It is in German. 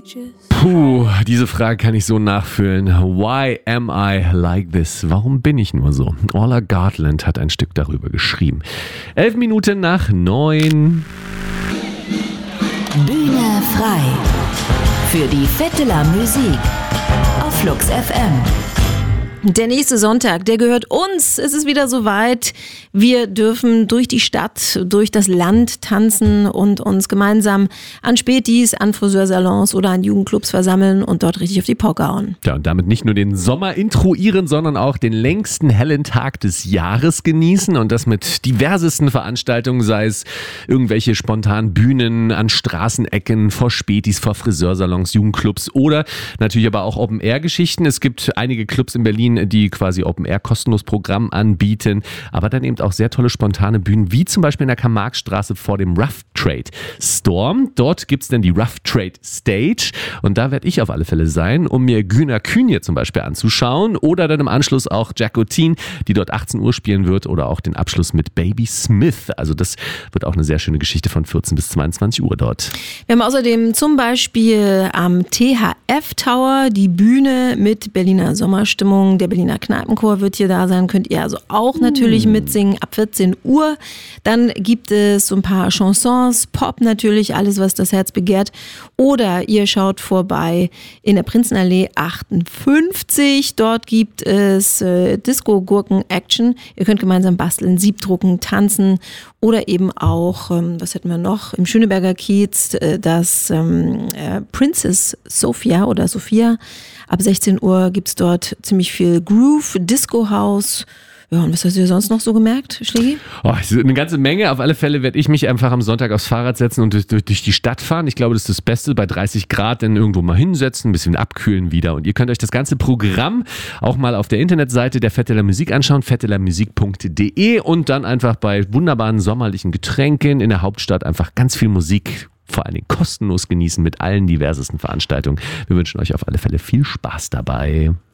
Puh, diese Frage kann ich so nachfühlen. Why am I like this? Warum bin ich nur so? Orla Gartland hat ein Stück darüber geschrieben. 11 Minuten nach 9. Bühne frei für die Fête de la Musique auf Flux FM. Der nächste Sonntag, der gehört uns. Es ist wieder soweit. Wir dürfen durch die Stadt, durch das Land tanzen und uns gemeinsam an Spätis, an Friseursalons oder an Jugendclubs versammeln und dort richtig auf die Pauke hauen. Ja, und damit nicht nur den Sommer intruieren, sondern auch den längsten hellen Tag des Jahres genießen und das mit diversesten Veranstaltungen, sei es irgendwelche spontanen Bühnen an Straßenecken, vor Spätis, vor Friseursalons, Jugendclubs oder natürlich aber auch Open-Air-Geschichten. Es gibt einige Clubs in Berlin, die quasi Open-Air kostenlos Programm anbieten, aber dann eben auch sehr tolle spontane Bühnen, wie zum Beispiel in der Karl-Marx-Straße vor dem Rough Trade Store. Dort gibt es dann die Rough Trade Stage und da werde ich auf alle Fälle sein, um mir Güner Kühn zum Beispiel anzuschauen oder dann im Anschluss auch Jacotine, die dort 18 Uhr spielen wird oder auch den Abschluss mit Baby Smith. Also das wird auch eine sehr schöne Geschichte von 14 bis 22 Uhr dort. Wir haben außerdem zum Beispiel am THF Tower die Bühne mit Berliner Sommerstimmung. Der Berliner Kneipenchor wird hier da sein, könnt ihr also auch natürlich mitsingen ab 14 Uhr. Dann gibt es so ein paar Chansons, Pop natürlich, alles was das Herz begehrt. Oder ihr schaut vorbei in der Prinzenallee 58. Dort gibt es Disco-Gurken-Action. Ihr könnt gemeinsam basteln, Siebdrucken, tanzen oder eben auch, was hätten wir noch, im Schöneberger Kiez das Princess Sophia oder Sophia. Ab 16 Uhr gibt es dort ziemlich viel Groove, Disco House. Ja, und was hast du dir sonst noch so gemerkt, Schlägi? Oh, eine ganze Menge. Auf alle Fälle werde ich mich einfach am Sonntag aufs Fahrrad setzen und durch die Stadt fahren. Ich glaube, das ist das Beste. Bei 30 Grad dann irgendwo mal hinsetzen, ein bisschen abkühlen wieder. Und ihr könnt euch das ganze Programm auch mal auf der Internetseite der Fête de la Musique anschauen, fêtedelamusique.de und dann einfach bei wunderbaren sommerlichen Getränken in der Hauptstadt einfach ganz viel Musik vor allen Dingen kostenlos genießen mit allen diversesten Veranstaltungen. Wir wünschen euch auf alle Fälle viel Spaß dabei.